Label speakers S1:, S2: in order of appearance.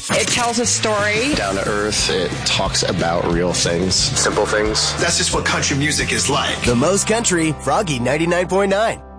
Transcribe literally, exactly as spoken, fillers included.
S1: It tells a story.
S2: Down to earth, it talks about real things, simple things.
S3: That's just what country music is like.
S4: The most country, Froggy ninety-nine point nine.